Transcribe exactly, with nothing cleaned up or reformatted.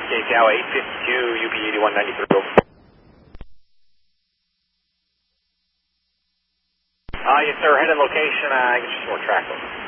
K-Tower eight fifty-two, U P eighty-one ninety-three. Uh, yes, sir. Head in location. Uh, I get you some more track.